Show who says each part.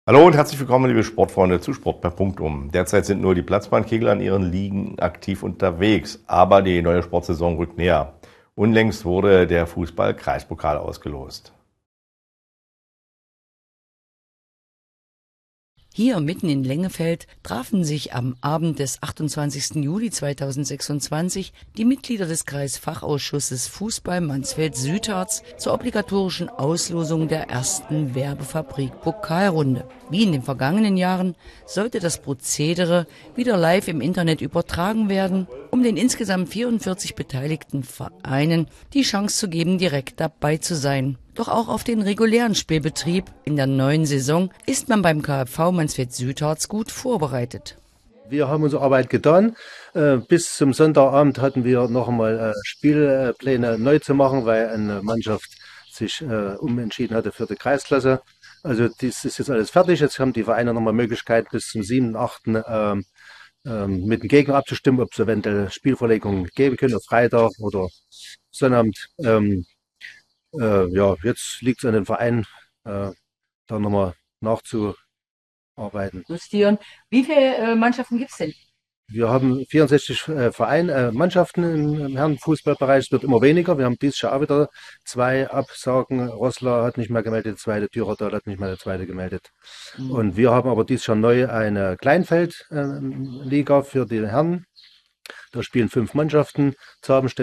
Speaker 1: Hallo und herzlich willkommen, liebe Sportfreunde, zu Sport per Punktum. Derzeit sind nur die Platzbahnkegler in ihren Ligen aktiv unterwegs, aber die neue Sportsaison rückt näher. Unlängst wurde der Fußball-Kreispokal ausgelost.
Speaker 2: Hier mitten in Lengefeld trafen sich am Abend des 28. Juli 2026 die Mitglieder des Kreisfachausschusses Fußball Mansfeld-Südharz zur obligatorischen Auslosung der ersten Werbefabrik-Pokalrunde. Wie in den vergangenen Jahren sollte das Prozedere wieder live im Internet übertragen werden, um den insgesamt 44 beteiligten Vereinen die Chance zu geben, direkt dabei zu sein. Doch auch auf den regulären Spielbetrieb in der neuen Saison ist man beim KfV Mansfeld-Südharz gut vorbereitet.
Speaker 3: Wir haben unsere Arbeit getan. Bis zum Sonntagabend hatten wir noch einmal Spielpläne neu zu machen, weil eine Mannschaft sich umentschieden hatte für die Kreisklasse. Also das ist jetzt alles fertig. Jetzt haben die Vereine nochmal Möglichkeit, bis zum 7.8. Mit dem Gegner abzustimmen, ob es eventuell Spielverlegungen geben können, auf Freitag oder Sonnabend. Ja, jetzt liegt es an den Vereinen, da nochmal nachzuarbeiten.
Speaker 2: Justieren. Wie viele Mannschaften gibt es denn?
Speaker 3: Wir haben 64 Mannschaften im Herrenfußballbereich. Es wird immer weniger. Wir haben dieses Jahr auch wieder 2 Absagen. Roßla hat nicht mehr gemeldet, die zweite. Dürerdal hat nicht mehr, der zweite gemeldet. Und wir haben aber dieses Jahr neu eine Kleinfeld-Liga für die Herren. Da spielen 5 Mannschaften. Zabenstedt